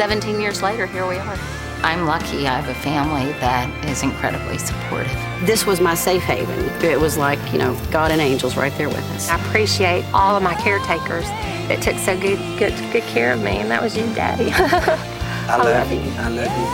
17 years later, here we are. I'm lucky I have a family that is incredibly supportive. This was my safe haven. It was like, God and angels right there with us. I appreciate all of my caretakers that took so good care of me, and that was you, Daddy. I love you. I love you.